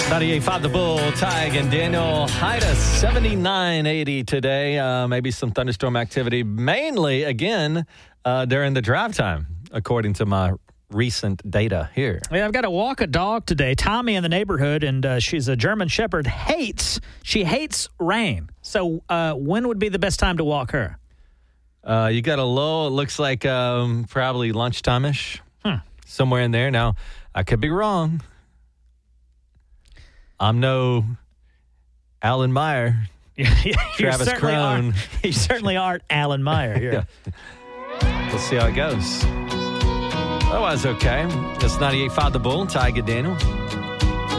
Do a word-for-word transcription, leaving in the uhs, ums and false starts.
ninety-eight point five The Bull, Tig and Daniel. High to seventy-nine eighty today. Uh, maybe some thunderstorm activity, mainly, again, uh, during the drive time, according to my recent data here. Yeah, I've got to walk a dog today, Tommy, in the neighborhood, and uh, she's a German Shepherd. Hates, she hates rain. So uh, when would be the best time to walk her? Uh, you got a low, it looks like um, probably lunchtime-ish, Hmm. somewhere in there. Now, I could be wrong. I'm no Alan Meyer, Travis Crone. You certainly aren't Alan Meyer here. Yeah. We'll see how it goes. Otherwise, okay. It's ninety-eight point five The Bull, Tig and Daniel.